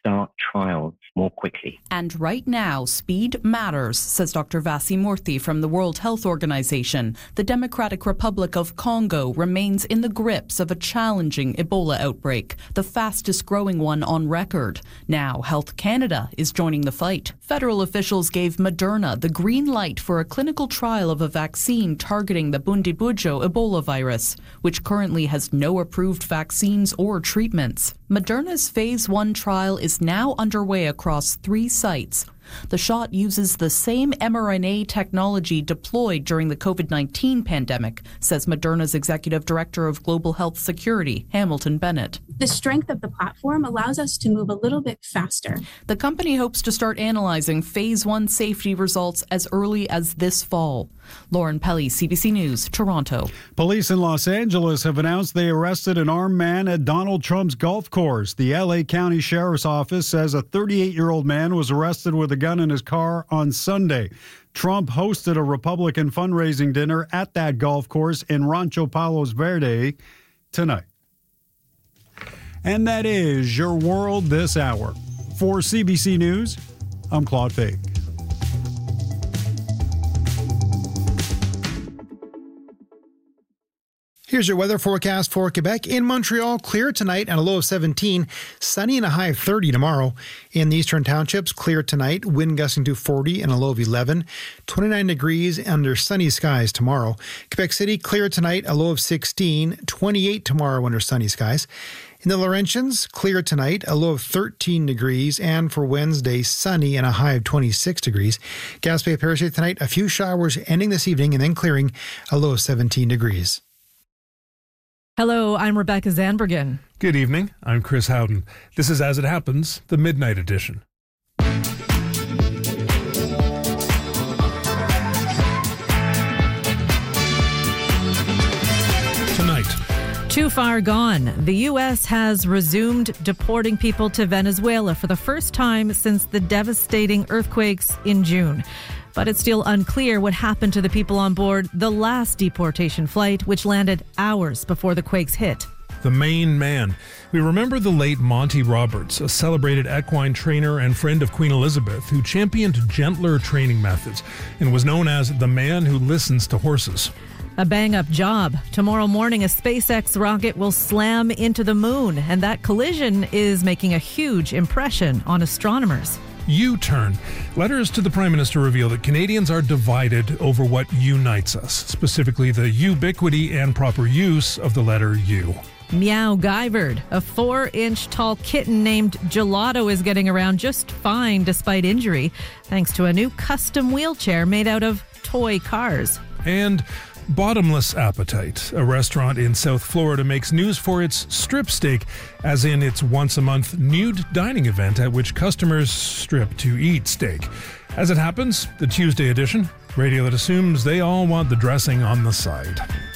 start trials more quickly. And right now, speed matters, says Dr. Vasi Murthy from the World Health Organization. The Democratic Republic of Congo remains in the grips of a challenging Ebola outbreak, the fastest growing one on record. Now, Health Canada is joining the fight. Federal officials gave Moderna the green light for a clinical trial of a vaccine targeting the Bundibugyo Ebola virus, which currently has no approved vaccines or treatments. Moderna's phase 1 trial is now underway across 3 sites. The shot uses the same mRNA technology deployed during the COVID-19 pandemic, says Moderna's Executive Director of Global Health Security, Hamilton Bennett. The strength of the platform allows us to move a little bit faster. The company hopes to start analyzing phase 1 safety results as early as this fall. Lauren Pelly, CBC News, Toronto. Police in Los Angeles have announced they arrested an armed man at Donald Trump's golf course. The LA County Sheriff's Office says a 38-year-old man was arrested with a gun in his car on Sunday. Trump hosted a Republican fundraising dinner at that golf course in Rancho Palos Verdes tonight. And that is your world this hour. For CBC News, I'm Claude Fake. Here's your weather forecast for Quebec. In Montreal, clear tonight and a low of 17. Sunny and a high of 30 tomorrow. In the eastern townships, clear tonight, wind gusting to 40 and a low of 11. 29 degrees under sunny skies tomorrow. Quebec City, clear tonight, a low of 16. 28 tomorrow under sunny skies. In the Laurentians, clear tonight, a low of 13 degrees, and for Wednesday, sunny and a high of 26 degrees. Gaspé Paris tonight, a few showers ending this evening and then clearing, a low of 17 degrees. Hello, I'm Rebecca Zandbergen. Good evening, I'm Chris Howden. This is As It Happens, the Midnight Edition. Tonight. Too far gone. The U.S. has resumed deporting people to Venezuela for the first time since the devastating earthquakes in June. But it's still unclear what happened to the people on board the last deportation flight, which landed hours before the quakes hit. The main man. We remember the late Monty Roberts, a celebrated equine trainer and friend of Queen Elizabeth, who championed gentler training methods and was known as the man who listens to horses. A bang-up job. Tomorrow morning, a SpaceX rocket will slam into the moon, and that collision is making a huge impression on astronomers. U-turn. Letters to the Prime Minister reveal that Canadians are divided over what unites us, specifically the ubiquity and proper use of the letter U. Meow Guyvered. A 4-inch tall kitten named Gelato is getting around just fine despite injury, thanks to a new custom wheelchair made out of toy cars. And Bottomless Appetite, a restaurant in South Florida, makes news for its strip steak, as in its once-a-month nude dining event at which customers strip to eat steak. As it happens, the Tuesday edition, radio that assumes they all want the dressing on the side.